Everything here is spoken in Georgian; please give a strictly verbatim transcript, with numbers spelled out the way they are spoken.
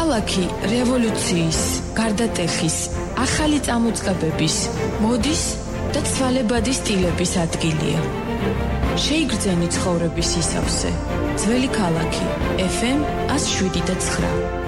ქალაქი რევოლუციის, გარდატეხის, ახალი წამოწყებების, მოდის და ცვალებადი სტილების ადგილია. შეიგრძენი ცხოვრების ისავსე. ძველი ქალაქი, ეფ ემ one oh seven point nine.